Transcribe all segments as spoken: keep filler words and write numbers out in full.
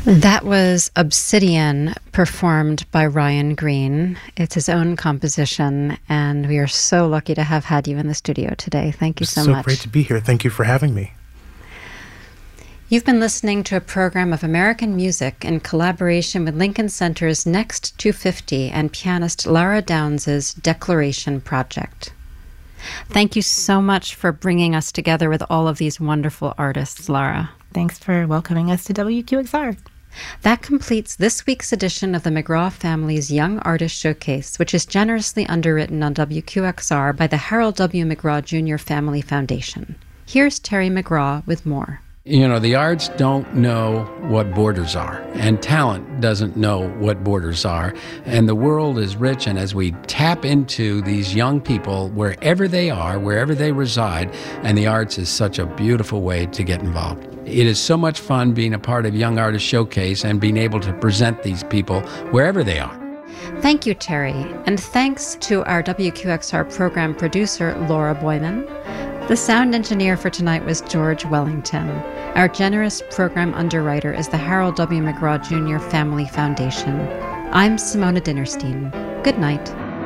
That was Obsidian, performed by Ryan Green. It's his own composition, and we are so lucky to have had you in the studio today. Thank you so, so much. So great to be here. Thank you for having me. You've been listening to a program of American music in collaboration with Lincoln Center's Next two fifty and pianist Lara Downs' Declaration Project. Thank you so much for bringing us together with all of these wonderful artists, Lara. Thanks for welcoming us to W Q X R. That completes this week's edition of the McGraw Family's Young Artist Showcase, which is generously underwritten on W Q X R by the Harold W. McGraw Junior Family Foundation. Here's Terry McGraw with more. You know, the arts don't know what borders are, and talent doesn't know what borders are. And the world is rich, and as we tap into these young people, wherever they are, wherever they reside, and the arts is such a beautiful way to get involved. It is so much fun being a part of Young Artist Showcase and being able to present these people wherever they are. Thank you, Terry, and thanks to our W Q X R program producer, Laura Boyman. The sound engineer for tonight was George Wellington. Our generous program underwriter is the Harold W. McGraw Junior Family Foundation. I'm Simona Dinnerstein. Good night.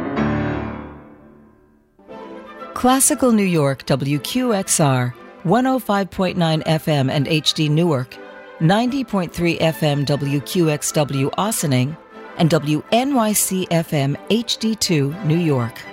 Classical New York W Q X R, one oh five point nine F M and H D Newark, ninety point three F M W Q X W Ossining, and W N Y C F M H D two New York.